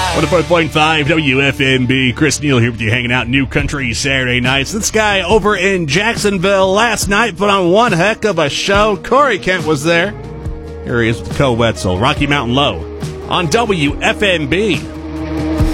104.5 WFMB. Chris Neal here with you, hanging out New Country Saturday nights. This guy over in Jacksonville last night put on one heck of a show. Corey Kent was there. Here he is with Co Wetzel, Rocky Mountain Low on WFMB.